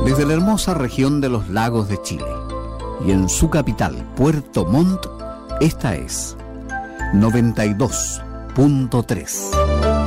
Desde la hermosa región de los lagos de Chile y en su capital, Puerto Montt, esta es 92.3.